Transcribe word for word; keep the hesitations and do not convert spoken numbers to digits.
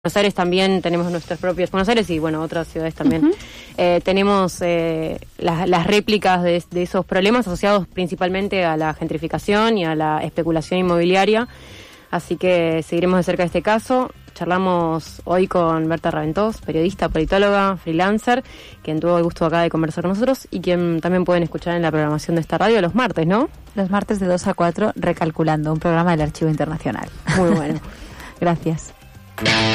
Buenos Aires también tenemos nuestros propios, Buenos Aires y bueno, otras ciudades también. Uh-huh. Eh, tenemos eh, las, las réplicas de, de esos problemas asociados principalmente a la gentrificación y a la especulación inmobiliaria. Así que seguiremos de cerca este caso. Charlamos hoy con Berta Raventós, periodista, politóloga, freelancer, quien tuvo el gusto acá de conversar con nosotros y quien también pueden escuchar en la programación de esta radio los martes, ¿no? Los martes de dos a cuatro, Recalculando, un programa del Archivo Internacional. Muy bueno. Gracias.